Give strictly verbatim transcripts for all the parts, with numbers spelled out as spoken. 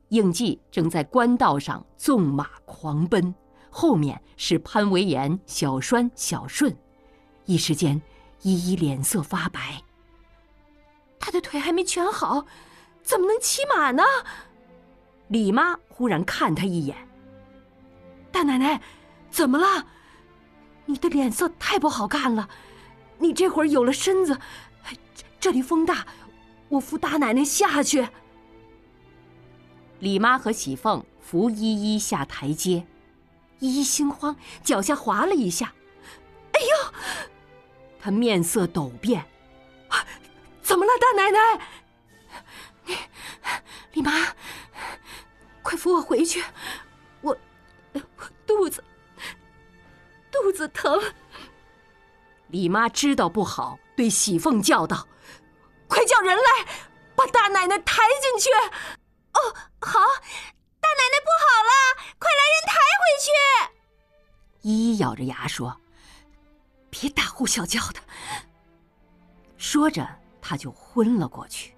应季正在官道上纵马狂奔，后面是潘维言、小栓、小顺。一时间，依依脸色发白。 他的腿还没全好，怎么能骑马呢？ 李妈忽然看他一眼：“ 大奶奶，怎么了？你的脸色太不好看了。你这会儿有了身子，这里风大，我扶大奶奶下去。” 李妈和喜凤扶依依下台阶， 依依心慌，脚下滑了一下。哎呦！ 她面色陡变。 啊，怎么了，大奶奶？你，李妈，快扶我回去，我，我肚子，肚子疼。 李妈知道不好，对喜凤叫道：“ 快叫人来，把大奶奶抬进去。” 哦，好，大奶奶不好了，快来人抬回去。 依依咬着牙说：“ 别大呼小叫的。” 说着，她就昏了过去。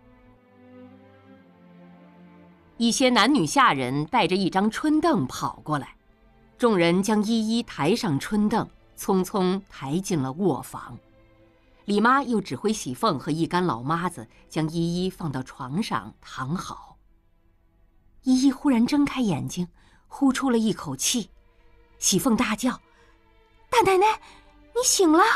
一些男女下人带着一张春凳跑过来，众人将依依抬上春凳，匆匆抬进了卧房。李妈又指挥喜凤和一干老妈子将依依放到床上躺好。依依忽然睁开眼睛，呼出了一口气。喜凤大叫：“ 大奶奶，你醒了！”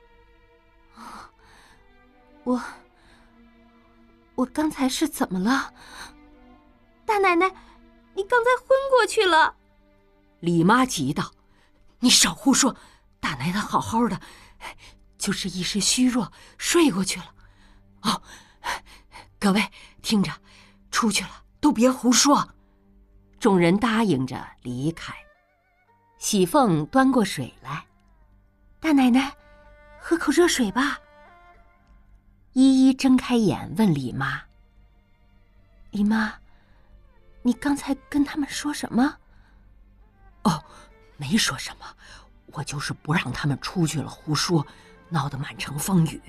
我，我刚才是怎么了？ 大奶奶，你刚才昏过去了。 李妈急道：“你少胡说！大奶奶好好的，就是一时虚弱睡过去了。”哦，各位听着，出去了都别胡说。众人答应着离开。喜凤端过水来：“ 大奶奶，喝口热水吧。” 依依睁开眼问李妈：“ 李妈，你刚才跟他们说什么？”“ 哦，没说什么，我就是不让他们出去了胡说，闹得满城风雨。”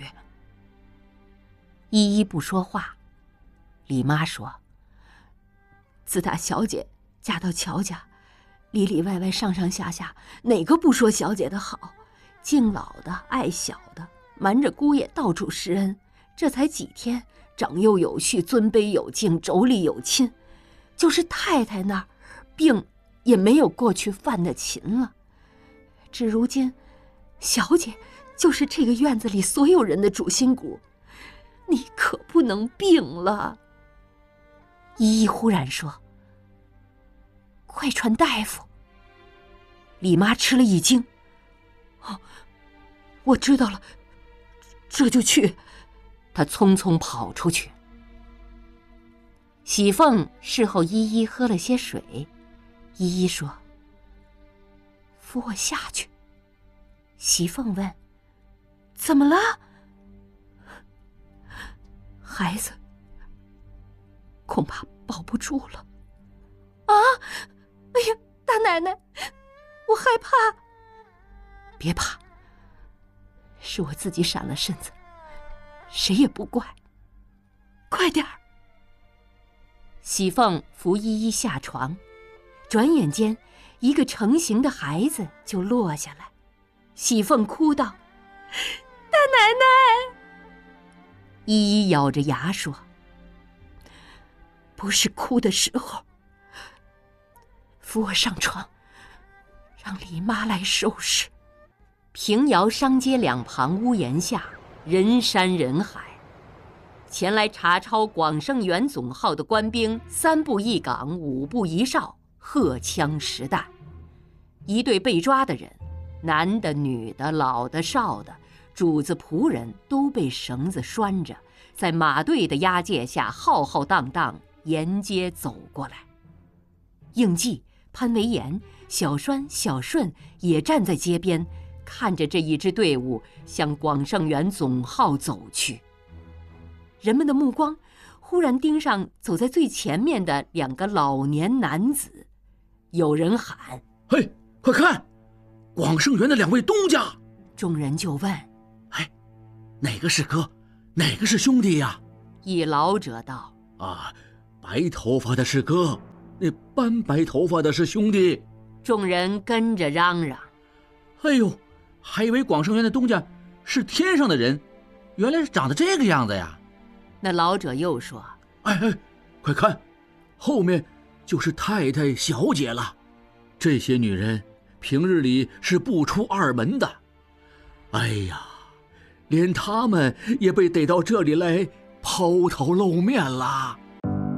依依不说话。李妈说：“自打小姐嫁到乔家，里里外外上上下下，哪个不说小姐的好？敬老的爱小的，瞒着姑爷到处施恩，这才几天，长幼有序，尊卑有敬，妯娌有亲。就是太太那儿病也没有过去犯的勤了。至如今，小姐就是这个院子里所有人的主心骨，你可不能病了。”依依忽然说：“ 快传大夫！” 李妈吃了一惊：“哦，我知道了，这就去。”她匆匆跑出去。喜凤事后依依喝了些水，依依说：“ 扶我下去。” 喜凤问：“ 怎么了？”“ 孩子恐怕保不住了。”“ 啊！哎呀，大奶奶，我害怕。”“ 别怕，是我自己闪了身子，谁也不怪。 快点儿！” 喜凤扶依依下床，转眼间，一个成形的孩子就落下来。喜凤哭道：“ 大奶奶！” 依依咬着牙说：“不是哭的时候。扶我上床，让李妈来收拾。”平遥商街两旁屋檐下，人山人海。前来查抄广盛元总号的官兵三步一岗，五步一哨，荷枪实弹。一队被抓的人，男的、女的、老的、少的，主子、仆人都被绳子拴着，在马队的押解下浩浩荡荡沿街走过来。应季、潘维言、小栓、小顺也站在街边，看着这一支队伍向广盛元总号走去。人们的目光忽然盯上走在最前面的两个老年男子，有人喊：“ 嘿，快看，广盛元的两位东家！” 众人就问：“ 哎，哪个是哥，哪个是兄弟呀？” 一老者道：“ 啊，白头发的是哥， 那斑白头发的是兄弟。 众人跟着嚷嚷：“ 哎呦，还以为广生园的东家是天上的人，原来是长得这个样子呀！” 那老者又说：“ 哎哎，快看，后面就是太太、小姐了。这些女人平日里是不出二门的，哎呀，连她们也被逮到这里来抛头露面了。”